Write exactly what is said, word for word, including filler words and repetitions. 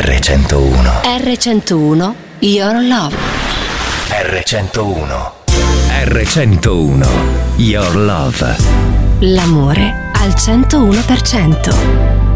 erre centouno. erre centouno, Your Love. erre centouno. erre centouno, Your Love. L'amore al centouno per cento.